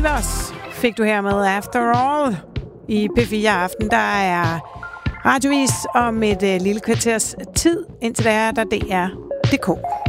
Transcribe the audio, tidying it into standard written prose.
Rivers fik du her med After All i P4 Aften. Der er radiovis om et lille kvarters tid, indtil der er der DR.dk.